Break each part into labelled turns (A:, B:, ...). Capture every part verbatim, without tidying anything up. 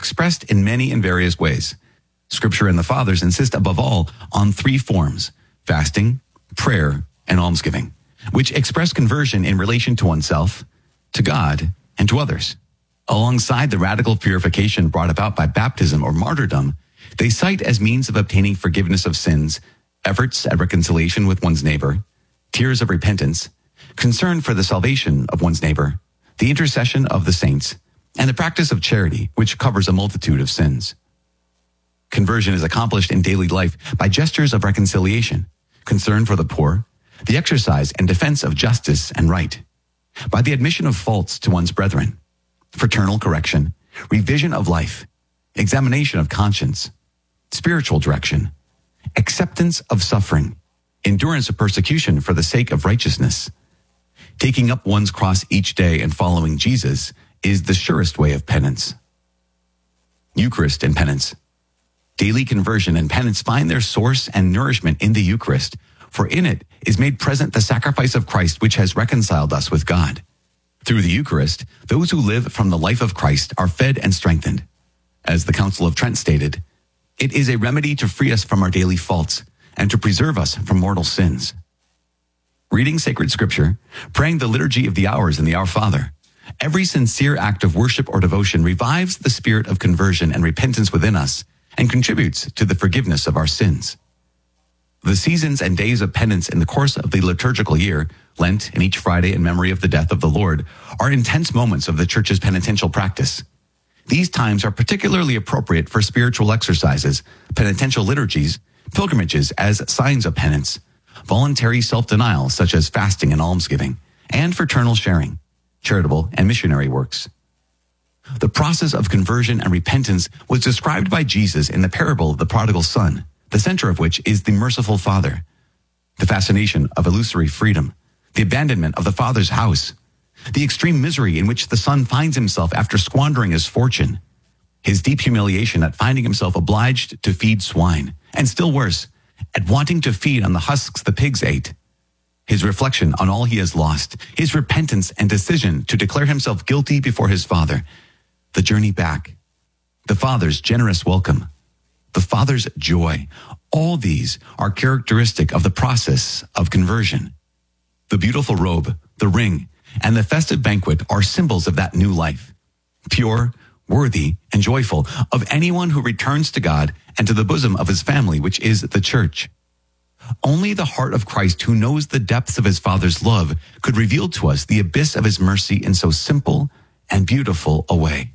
A: expressed in many and various ways. Scripture and the Fathers insist above all on three forms: fasting, prayer, and almsgiving, which express conversion in relation to oneself, to God, and to others. Alongside the radical purification brought about by baptism or martyrdom, they cite as means of obtaining forgiveness of sins, efforts at reconciliation with one's neighbor, tears of repentance, concern for the salvation of one's neighbor, the intercession of the saints, and the practice of charity, which covers a multitude of sins. Conversion is accomplished in daily life by gestures of reconciliation, concern for the poor, the exercise and defense of justice and right, by the admission of faults to one's brethren, fraternal correction, revision of life, examination of conscience, spiritual direction, acceptance of suffering, endurance of persecution for the sake of righteousness. Taking up one's cross each day and following Jesus is the surest way of penance. Eucharist and penance. Daily conversion and penance find their source and nourishment in the Eucharist, for in it is made present the sacrifice of Christ, which has reconciled us with God. Through the Eucharist, those who live from the life of Christ are fed and strengthened. As the Council of Trent stated, it is a remedy to free us from our daily faults and to preserve us from mortal sins. Reading sacred scripture, praying the liturgy of the hours and the Our Father, every sincere act of worship or devotion revives the spirit of conversion and repentance within us and contributes to the forgiveness of our sins. The seasons and days of penance in the course of the liturgical year, Lent and each Friday in memory of the death of the Lord, are intense moments of the Church's penitential practice. These times are particularly appropriate for spiritual exercises, penitential liturgies, pilgrimages as signs of penance, voluntary self-denial such as fasting and almsgiving, and fraternal sharing, charitable and missionary works. The process of conversion and repentance was described by Jesus in the parable of the prodigal son, the center of which is the merciful Father, the fascination of illusory freedom, the abandonment of the Father's house, the extreme misery in which the son finds himself after squandering his fortune, his deep humiliation at finding himself obliged to feed swine, and still worse, at wanting to feed on the husks the pigs ate, his reflection on all he has lost, his repentance and decision to declare himself guilty before his Father, the journey back, the Father's generous welcome, the Father's joy. All these are characteristic of the process of conversion. The beautiful robe, the ring, and the festive banquet are symbols of that new life, pure, worthy, and joyful, of anyone who returns to God and to the bosom of his family, which is the Church. Only the heart of Christ, who knows the depths of his Father's love, could reveal to us the abyss of his mercy in so simple and beautiful a way.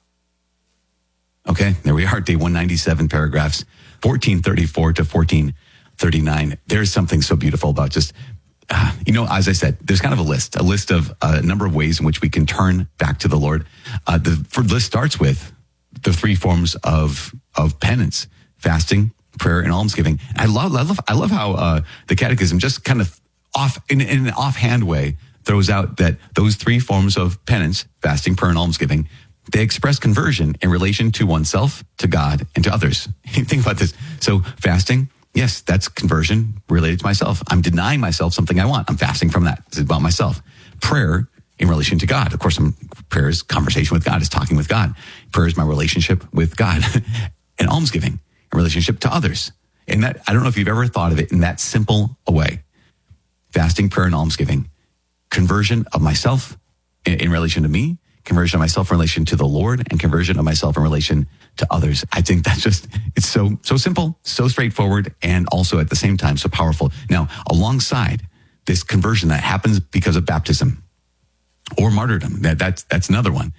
A: Okay, there we are, day one ninety-seven, paragraphs fourteen thirty-four to fourteen thirty-nine. There's something so beautiful about just, uh, you know, as I said, there's kind of a list, a list of uh, a number of ways in which we can turn back to the Lord. Uh, the for, list starts with the three forms of of penance: fasting, prayer, and almsgiving. I love, I love, I love how uh, the Catechism just kind of off in, in an offhand way throws out that those three forms of penance, fasting, prayer, and almsgiving, they express conversion in relation to oneself, to God, and to others. Think about this. So fasting, yes, that's conversion related to myself. I'm denying myself something I want. I'm fasting from that. It's about myself. Prayer in relation to God. Of course, I'm, prayer is conversation with God, is talking with God. Prayer is my relationship with God. And almsgiving in relationship to others. And that, I don't know if you've ever thought of it in that simple a way. Fasting, prayer, and almsgiving. Conversion of myself in, in relation to me, conversion of myself in relation to the Lord, and conversion of myself in relation to others. I think that's just, it's so, so simple, so straightforward, and also at the same time, so powerful. Now, alongside this conversion that happens because of baptism or martyrdom, that, that's, that's another one.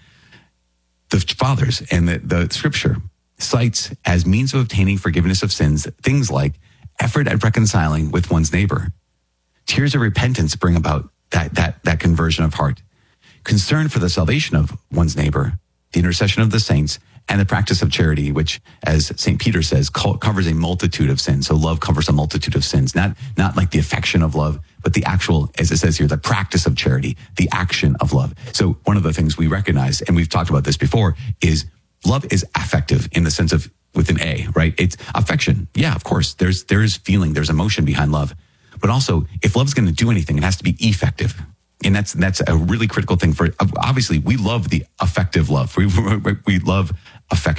A: The fathers and the, the scripture cites as means of obtaining forgiveness of sins, things like effort at reconciling with one's neighbor. Tears of repentance bring about that, that, that conversion of heart. Concern for the salvation of one's neighbor, the intercession of the saints, and the practice of charity, which, as Saint Peter says, co- covers a multitude of sins. So love covers a multitude of sins, not, not like the affection of love, but the actual, as it says here, the practice of charity, the action of love. So one of the things we recognize, and we've talked about this before, is love is affective in the sense of with an A, right? It's affection. Yeah, of course, there's, there's feeling, there's emotion behind love. But also, if love's going to do anything, it has to be effective. And that's that's a really critical thing for, obviously, we love the affective love. We, we love affection.